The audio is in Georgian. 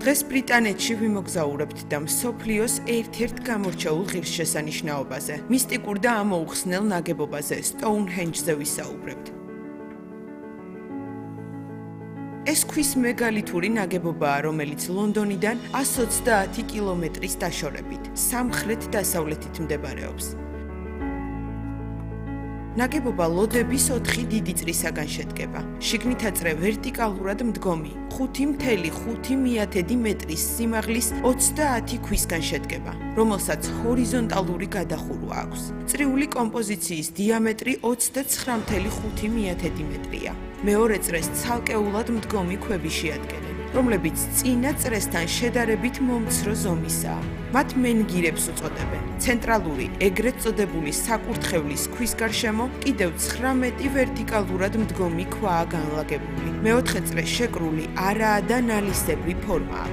დღეს ბრიტანეთში ვიმოგზაურებთ და მსოფლიოს ერთ-ერთ გამორჩეულ ღირსშესანიშნაობაზე, მისტიკურ და ამოუხსნელ ნაგებობაზე, Stonehenge-ზე ვისაუბრებთ. ეს ქვის მეგალითური ნაგებობაა, რომელიც ლონდონიდან 130 კილომეტრის დაშორებით, სამხრეთ-დასავლეთით მდებარეობს. ნაგებობა ლოდების 4 დიდი წრისაგან შედგება. შიგნით აწრე ვერტიკალურად მდგომი, 5.5 მეტრის სიმაღლის 30 ქვისგან შედგება, რომელსაც ჰორიზონტალური გადახურვა აქვს. წრიული კომპოზიციის დიამეტრი 29.5 მეტრია. მეორე წრეს ცალკეულად მდგომი ქვები შეადგენენ, რომლებიც წინა წრესთან შედარებით მომცრო ზომისაა. მათ მენგირებს უწოდებენ. ცენტრალური, ეგრეთ წოდებული საკურთხევლის ქვის გარშემო კიდევ 19 ვერტიკალურად მდგომი ქვაა განლაგებული. მეოთხე წრე შეკრული არაა და ნალისებრი ფორმაა.